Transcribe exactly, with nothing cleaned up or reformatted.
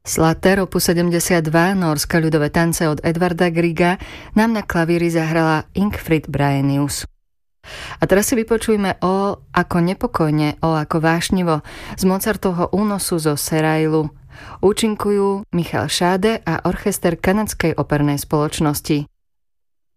Slater opus sedemdesiatdva, nórske ľudové tance od Edvarda Grieга, nám na klavíri zahrala Ingrid Brenius. A teraz si vypočujme O ako nepokojne, O ako vášnivo z Mozartovho únosu zo Serailu. Účinkujú Michal Šáde a orchester Kanadskej opernej spoločnosti.